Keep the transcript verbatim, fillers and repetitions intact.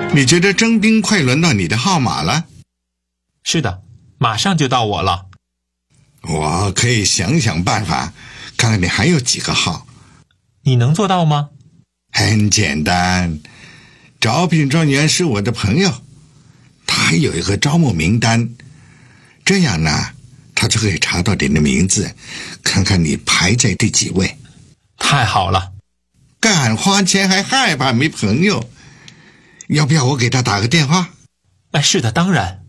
你觉得征兵快轮到你的号码了？ 是的，马上就到我了。 我可以想想办法，看看你还有几个号。 你能做到吗？ 很简单，招聘专员是我的朋友，他还有一个招募名单，这样呢，他就可以查到你的名字，看看你排在第几位。 太好了。 敢花钱还害怕没朋友，要不要我给他打个电话？ 哎，是的，当然。